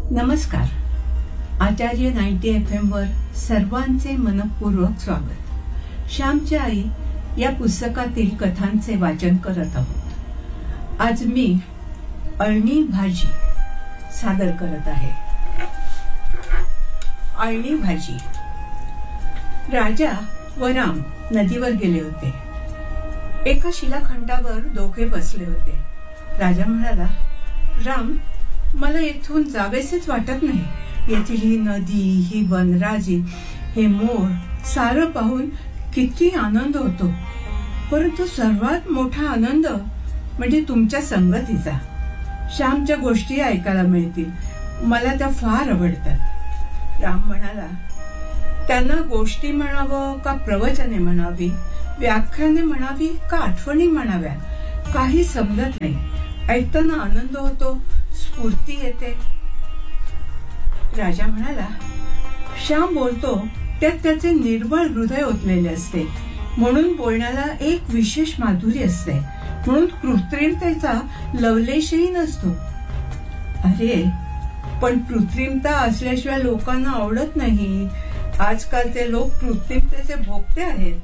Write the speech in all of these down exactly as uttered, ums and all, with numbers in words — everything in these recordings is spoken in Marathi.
नमस्कार. आचार्य नाईन्टी एफ एम वर सर्वांचे मनपूर्वक स्वागत. श्यामची आई या पुस्तकातील कथांचे वाचन करत आहोत. आज मी अळणी भाजी सादर करत आहे. अळणी भाजी. राजा व राम नदीवर गेले होते. एका शिलाखंडावर दोघे बसले होते. राजा म्हणाला, राम, मला येथून जावेसेच वाटत नाही. येथील ही नदी, ही वनराजी, हे मोर सारं पाहून किती आनंद होतो. परंतु सर्वात मोठा आनंद म्हणजे तुमच्या संगतीचा. श्यामच्या गोष्टी ऐकायला मिळतील, मला त्या फार आवडतात. राम म्हणाला, त्यांना गोष्टी म्हणावं का प्रवचने म्हणावी, व्याख्याने म्हणावी का आठवणी म्हणाव्या, काही समजत नाही. ऐकताना आनंद होतो, स्फूर्ती येते. राजा म्हणाला, श्याम बोलतो त्यात त्याचे निर्मळ हृदय ओतलेले असते, म्हणून बोलण्याला एक विशेष माधुरी असते, म्हणून कृत्रिमतेचा लवलेशही नसतो. अरे, पण कृत्रिमता असल्याशिवाय लोकांना आवडत नाही. आजकालचे लोक कृत्रिमतेचे भोगते आहेत.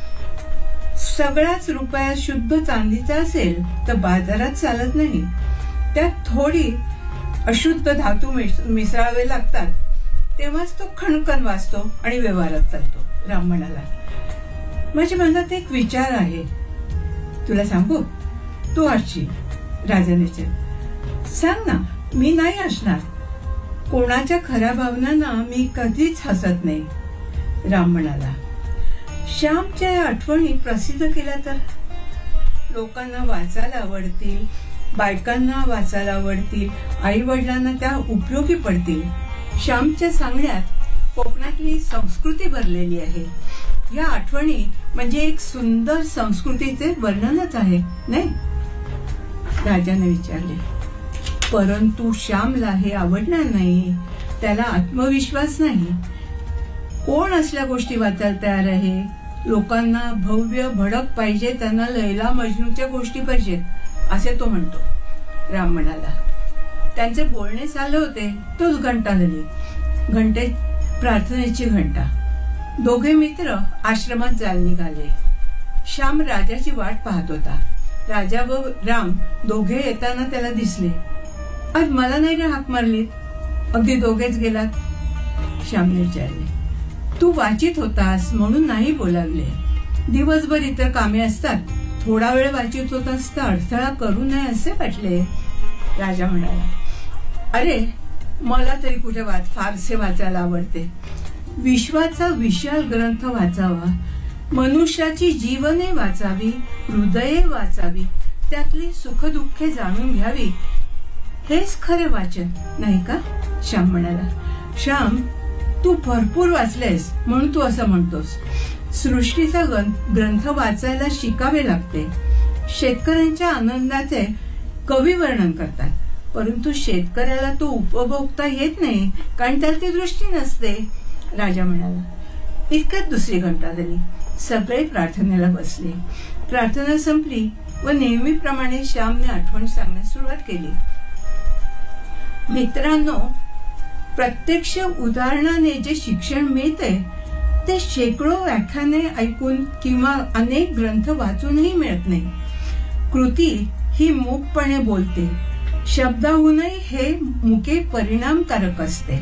सगळ्याच रुपया शुद्ध चांदीचा असेल तर बाजारात चालत नाही. त्यात थोडी अशुद्ध धातू मिसळावे लागतात, तेव्हाच तो खणखण वाजतो आणि व्यवहारात चालतो. राम म्हणाला, माझ्या मनात एक विचार आहे, तुला सांगू? तू हसशील. राजाने विचारले, सांग ना, मी नाही हसणार. कोणाच्या खऱ्या भावनांना मी कधीच हसत नाही. राम म्हणाला, श्यामच्या आठवणी प्रसिद्ध केल्या तर लोकांना वाचायला आवडतील, बायकांना वाचायला आवडतील, आई वडिलांना त्या उपयोगी पडतील. श्यामच्या सांगण्यात कोकणातली संस्कृती भरलेली आहे. या आठवणी म्हणजे एक सुंदर संस्कृतीचे वर्णनच आहे, नाही? राजाने विचारले, परंतु श्यामला हे आवडणार नाही. त्याला आत्मविश्वास नाही. कोण असल्या गोष्टी वाचायला तयार आहे? लोकांना भव्य भडक पाहिजे, त्यांना लैला मजनूच्या गोष्टी पाहिजेत असे तो म्हणतो. राम म्हणाला, त्यांचे बोलणे चालले होते तोच घंटा झाली. घंटे प्रार्थनेची घंटा. दोघे मित्र आश्रमात जायला निघाले. श्याम राजाची वाट पाहत होता. राजा व राम दोघे येताना त्याला दिसले. आज मला नाही रे हाक मारलीत? अगदी दोघेच गेलात? श्यामने विचारले. तू वाचित होतास म्हणून नाही बोलावले. दिवसभर इतर कामे असतात, थोडा वेळ वाचित होतास तर अडथळा करू नये असे वाटले. राजा म्हणाला, अरे, मला तरी कुठे वाच फारसे वाचायला आवडते. विश्वाचा विशाल ग्रंथ वाचावा, मनुष्याची जीवने वाचावी, हृदये वाचावी, त्यातली सुखदुःखे जाणून घ्यावी, हेच खरे वाचन नाही का? श्याम म्हणाला, श्याम, तू भरपूर वाचलेस म्हणून तू असं म्हणतोस. सृष्टीचा ग्रंथ वाचायला शिकावे लागते. शेतकऱ्यांच्या आनंदाचे कवी वर्णन करतात, परंतु शेतकऱ्याला तो उपभोगता येत नाही, कारण त्याला ती दृष्टी नसते. राजा म्हणाला. इतक्यात दुसरी घंटा झाली. सगळे प्रार्थनेला बसले. प्रार्थना संपली व नेहमीप्रमाणे श्यामने आठवण सांगण्यास सुरुवात केली. मित्रांनो, प्रत्यक्ष उदाहरणाने जे शिक्षण मिळते ते शेकडो व्याख्याने ऐकून किंवा अनेक ग्रंथ वाचूनही मिळत नाही. कृती ही मूकपणे बोलते, शब्दाहूनही हे मुके परिणामकारक असते.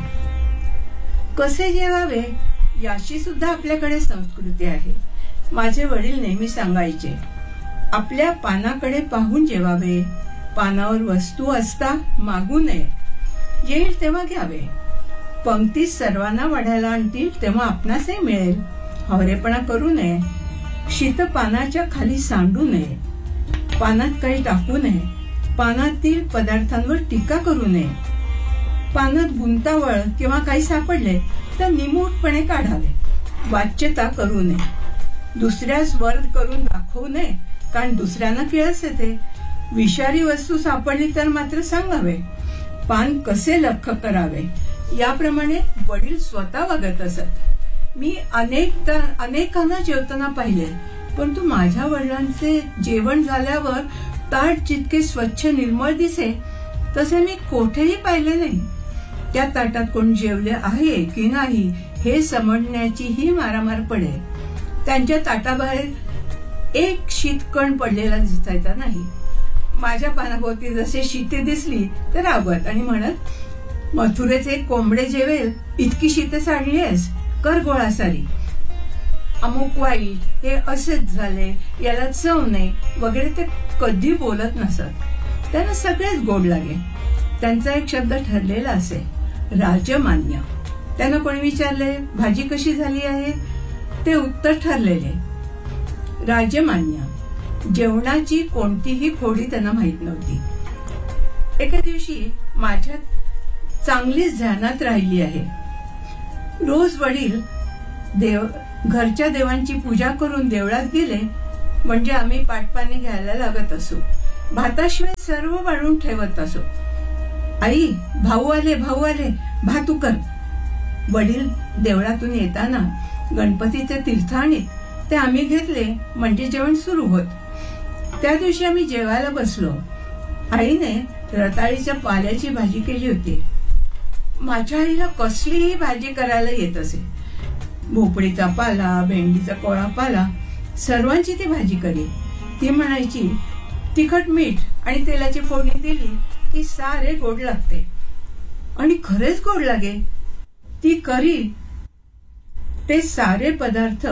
कसे जेवावे याची सुद्धा आपल्याकडे संस्कृती आहे. माझे वडील नेहमी सांगायचे, आपल्या पानाकडे पाहून जेवावे, पानावर वस्तू असता मागू नये, येईल तेव्हा घ्यावे, पंक्तीत सर्वांना वाढायला आणतील तेव्हा आपणासही मिळेल, हवरेपणा करू नये, शीत पानाच्या खाली सांडू नये, पानात काही टाकू नये, पानातील पदार्थांवर टीका करू नये, पानात गुंतावळ किंवा काही सापडले तर निमूटपणे काढावे, वाच्यता करू नये, दुसऱ्यास वर्ध करून दाखवू नये, कारण दुसऱ्यांना किळस येते, विषारी वस्तू सापडली तर मात्र सांगावे, पान कसे लख्ख करावे, याप्रमाणे वडील स्वतः वागत असत. मी अनेक अनेकांना जेवताना पाहिले, परंतु माझ्या वडिलांचे जेवण झाल्यावर ताट जितके स्वच्छ निर्मळ दिसे तसे मी कोठेही पाहिले नाही. त्या ताटात कोण जेवले आहे की नाही हे समजण्याचीही मारामार पडे. त्यांच्या ताटाबाहेर एक शीतकण पडलेला दिसायचा नाही. माझ्या पानाभोवती जसे शीते दिसली तर रागवत आणि म्हणत, मथुरेचे कोंबडे जेवेल इतकी शीते साडलीस, कर गोळा सारी. अमुक वाईट, हे असेच झाले, याला चव नाही वगैरे ते कधी बोलत नसत. त्यांना सगळेच गोड लागे. त्यांचा एक शब्द ठरलेला असे, राजमान्य. त्यांना कोणी विचारले भाजी कशी झाली आहे, ते उत्तर ठरलेले, राजमान्य. जेवणाची कोणतीही खोडी त्यांना माहित नव्हती. एके दिवशी माझ्या चांगलीच ध्यानात राहिली आहे. रोज वडील देव घरच्या देवांची पूजा करून देवळात गेले म्हणजे आम्ही पाटपाणी घ्यायला लागत असो. भाताशिवाय सर्व वाढून ठेवत असो. आई, भाऊ आले भाऊ आले, भातू कर. वडील देवळातून येताना गणपतीचे तीर्थ आणीत, ते आम्ही घेतले म्हणजे जेवण सुरू होत. त्या दिवशी आम्ही जेवायला बसलो. आईने रताळीच्या पाल्याची भाजी केली होती. माझ्या आईला कसलीही भाजी करायला येत असे. भोपळीचा पाला, भेंडीचा कोळा पाला, सर्वांची ती भाजी करी. ती म्हणायची, तिखट मीठ आणि तेलाची फोडणी दिली की सारे गोड लागते. आणि खरेच गोड लागे. ती करी ते सारे पदार्थ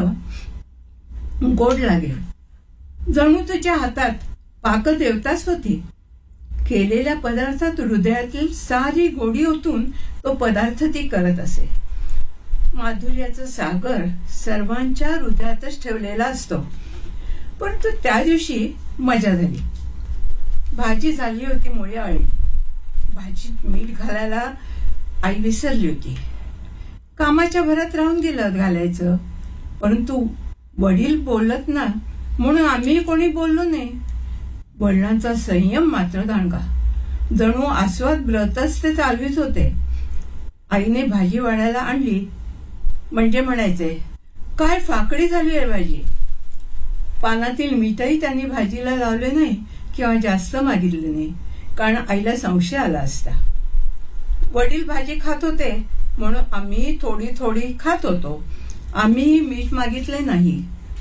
गोड लागे. जणू तुझ्या हातात पाकदेवताच होती. केलेल्या पदार्थात हृदयातील सारी गोडी ओतून तो पदार्थ ती करत असे. माधुर्याचा सागर सर्वांच्या हृदयातच ठेवलेला असतो. परंतु त्या दिवशी मजा झाली. भाजी झाली होती मुळे आळली. भाजीत मीठ घालायला आई विसरली होती. कामाच्या भरात राहून गेलं घालायचं. परंतु वडील बोलत ना म्हणून आम्ही कोणी बोललो नाही. वडिलांचा संयम मात्र दांडगा. जणू आस्वाद व्रतच ते चालवीत होते. आईने भाजी वाढायला आणली म्हणजे म्हणायचे, काय फाकडी झाली आहे भाजी. पानातील मीठही त्यांनी भाजीला लावले नाही किंवा जास्त मागितले नाही, कारण आईला संशय आला असता. वडील भाजी खात होते म्हणून आम्ही थोडी थोडी खात होतो. आम्ही मीठ मागितले नाही.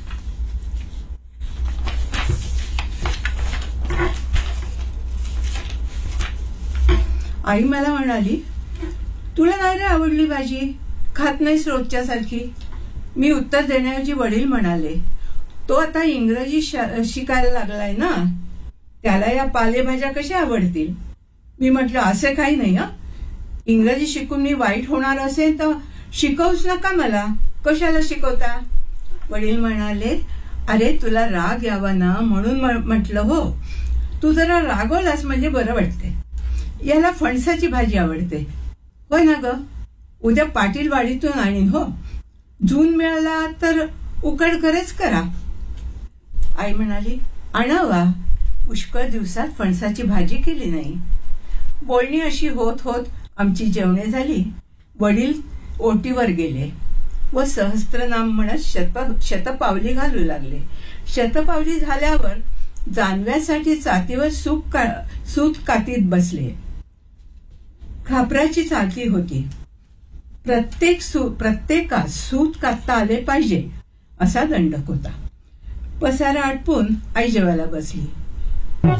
आई मला म्हणाली, तुला नाही रे आवडली भाजी, खात नाहीस रोजच्या सारखी. मी उत्तर देण्याऐवजी वडील म्हणाले, तो आता इंग्रजी शिकायला लागलाय ना, त्याला या पालेभाज्या कशा आवडतील. मी म्हटलं, असे काही नाही. हं, इंग्रजी शिकून मी वाईट होणार असेल तर शिकवूच नका मला. कशाला शिकवता. वडील म्हणाले, अरे तुला राग यावा ना म्हणून म्हटलं हो. तू जरा रागवलास म्हणजे बरं वाटते. याला फणसाची भाजी आवडते. होय ना ग, उद्या पाटील वाडीतून आणीन हो. जून मिळाला तर उकड करेच करा. आई म्हणाली, आणावा. पुष्कळ दिवसात फणसाची भाजी केली नाही. बोलणी अशी होत होत आमची जेवणे झाली. वडील ओटीवर गेले व सहस्त्रनाम म्हणत शत शतपावली घालू लागले. शतपावली झाल्यावर जानव्यासाठी चातीवर सूप का सूत कातीत बसले. खापराची चाती होती. प्रत्येक सू प्रत्येकास सूत कातता आले पाहिजे असा दंडक होता. पसारा आटपून आई जेवायला बसली.